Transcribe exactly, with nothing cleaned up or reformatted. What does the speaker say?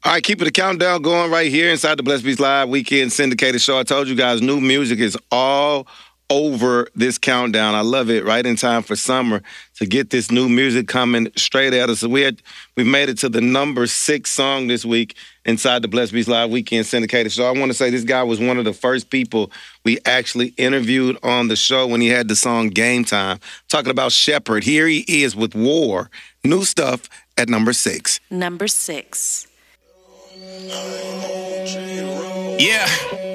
All right, keeping the countdown going right here inside the Blessed Beats Live Weekend Syndicated Show. I told you guys, new music is all over this countdown. I love it. Right in time for summer to get this new music coming straight at us. So we had, we've made it to the number six song this week inside the Blessed Beats Live Weekend Syndicated Show. I want to say this guy was one of the first people we actually interviewed on the show when he had the song Game Time. Talking about Shepherd. Here he is with War. New stuff at number six. Number six. Yeah.